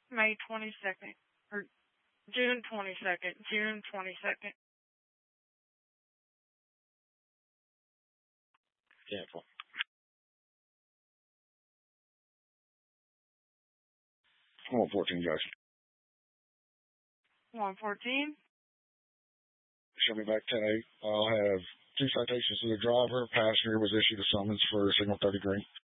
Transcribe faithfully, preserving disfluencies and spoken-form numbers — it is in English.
May twenty-second. Or June twenty-second. June twenty-second. Cancel. one fourteen, guys. one fourteen. Show me back ten eight. I'll have two citations to the driver. Passenger was issued a summons for signal thirty green.